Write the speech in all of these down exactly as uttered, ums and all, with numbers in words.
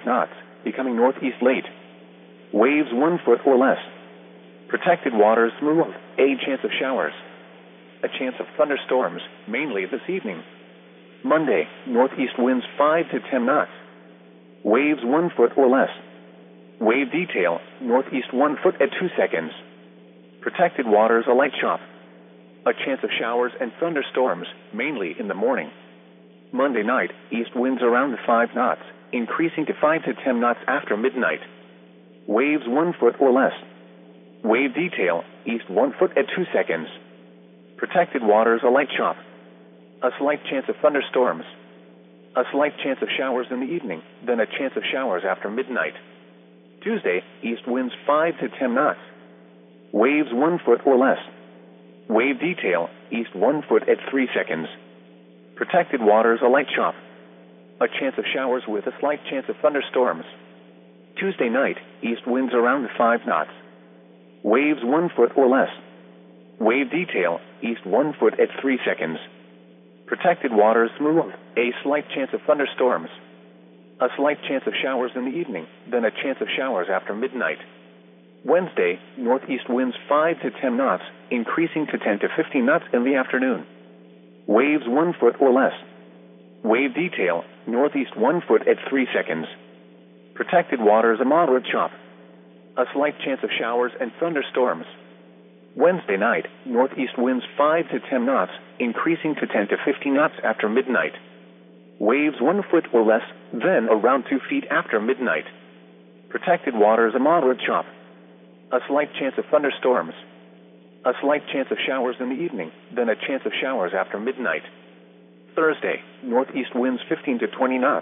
knots, becoming northeast late. Waves one foot or less. Protected waters smooth. A chance of showers. A chance of thunderstorms, mainly this evening. Monday, northeast winds five to ten knots. Waves one foot or less. Wave detail, northeast one foot at two seconds. Protected waters a light chop. A chance of showers and thunderstorms, mainly in the morning. Monday night, east winds around five knots, increasing to five to ten knots after midnight. Waves one foot or less. Wave detail, east one foot at two seconds. Protected waters a light chop. A slight chance of thunderstorms. A slight chance of showers in the evening, then a chance of showers after midnight. Tuesday, east winds five to ten knots. Waves one foot or less. Wave detail, east one foot at three seconds. Protected waters a light chop. A chance of showers with a slight chance of thunderstorms. Tuesday night, east winds around five knots. Waves one foot or less. Wave detail, east one foot at three seconds. Protected waters smooth. A slight chance of thunderstorms. A slight chance of showers in the evening, then a chance of showers after midnight. Wednesday, northeast winds five to ten knots, increasing to ten to fifteen knots in the afternoon. Waves one foot or less. Wave detail, northeast one foot at three seconds. Protected waters a moderate chop. A slight chance of showers and thunderstorms. Wednesday night, northeast winds five to ten knots, increasing to ten to fifteen knots after midnight. Waves one foot or less, then around two feet after midnight. Protected waters a moderate chop. A slight chance of thunderstorms. A slight chance of showers in the evening, then a chance of showers after midnight. Thursday, northeast winds fifteen to twenty knots.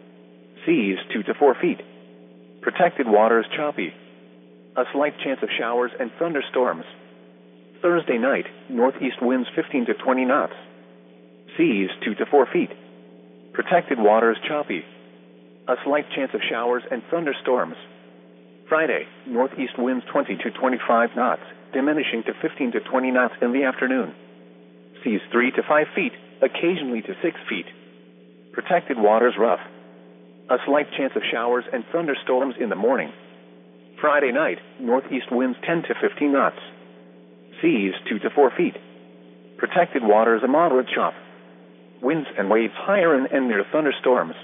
Seas two to four feet. Protected waters choppy. A slight chance of showers and thunderstorms. Thursday night, northeast winds fifteen to twenty knots. Seas two to four feet. Protected waters choppy. A slight chance of showers and thunderstorms. Friday, northeast winds twenty to twenty-five knots, diminishing to fifteen to twenty knots in the afternoon. Seas three to five feet, occasionally to six feet. Protected waters rough. A slight chance of showers and thunderstorms in the morning. Friday night, northeast winds ten to fifteen knots. Seas two to four feet. Protected waters a moderate chop. Winds and waves higher and, and near thunderstorms.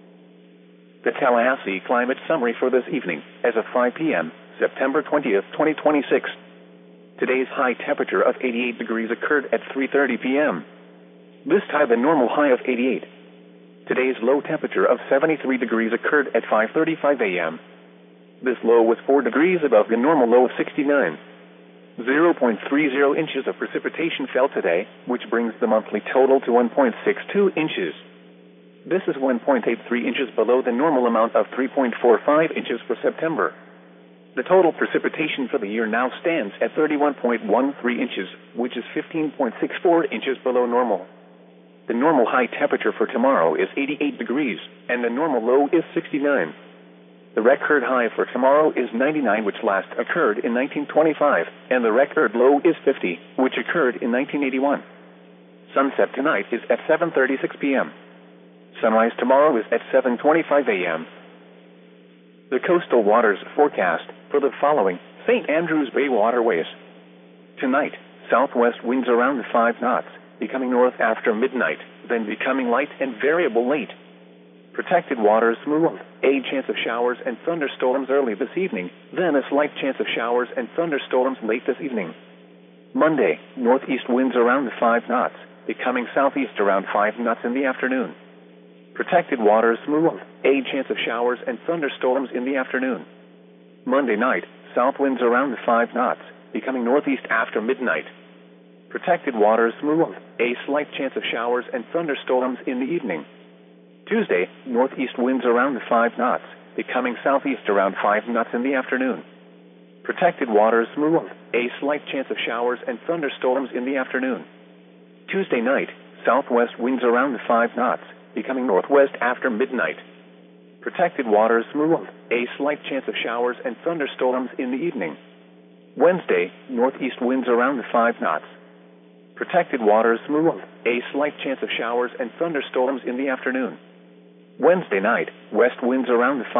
The Tallahassee Climate Summary for this evening, as of five p.m., September twentieth, twenty twenty-six. Today's high temperature of eighty-eight degrees occurred at three thirty p.m. This tied the normal high of eighty-eight. Today's low temperature of seventy-three degrees occurred at five thirty-five a.m. This low was four degrees above the normal low of sixty-nine. zero point three zero inches of precipitation fell today, which brings the monthly total to one point six two inches. This is one point eight three inches below the normal amount of three point four five inches for September. The total precipitation for the year now stands at thirty-one point one three inches, which is fifteen point six four inches below normal. The normal high temperature for tomorrow is eighty-eight degrees, and the normal low is sixty-nine. The record high for tomorrow is ninety-nine, which last occurred in nineteen twenty-five, and the record low is fifty, which occurred in nineteen eighty-one. Sunset tonight is at seven thirty-six p.m. Sunrise tomorrow is at seven twenty-five a.m. The coastal waters forecast for the following Saint Andrews Bay waterways. Tonight, southwest winds around five knots, becoming north after midnight, then becoming light and variable late. Protected waters smooth. A chance of showers and thunderstorms early this evening, then a slight chance of showers and thunderstorms late this evening. Monday, northeast winds around five knots, becoming southeast around five knots in the afternoon. Protected waters smooth. A chance of showers and thunderstorms in the afternoon. Monday night, south winds around five knots, becoming northeast after midnight. Protected waters smooth. A slight chance of showers and thunderstorms in the evening. Tuesday, northeast winds around five knots, becoming southeast around five knots in the afternoon. Protected waters smooth. A slight chance of showers and thunderstorms in the afternoon. Tuesday night, southwest winds around five knots, becoming northwest after midnight. Protected waters smooth. A slight chance of showers and thunderstorms in the evening. Wednesday, northeast winds around five knots. Protected waters smooth. A slight chance of showers and thunderstorms in the afternoon. Wednesday night, west winds around five